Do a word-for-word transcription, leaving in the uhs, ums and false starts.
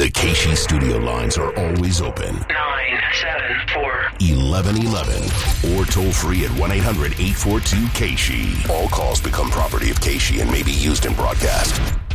The K-Shi studio lines are always open. nine seven four eleven eleven or toll free at one eight hundred eight four two K-Shi. All calls become property of K-Shi and may be used in broadcast.